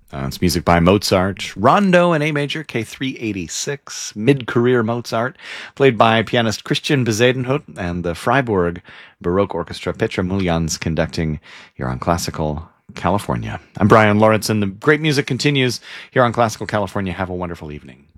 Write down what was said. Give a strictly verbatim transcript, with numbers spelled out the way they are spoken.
Uh, it's music by Mozart, Rondo in A major, K three eighty-six, mid-career Mozart, played by pianist Christian Bezuidenhout and the Freiburg Baroque Orchestra. Petra Muljans conducting here on Classical California. I'm Brian Lawrence, and the great music continues here on Classical California. Have a wonderful evening.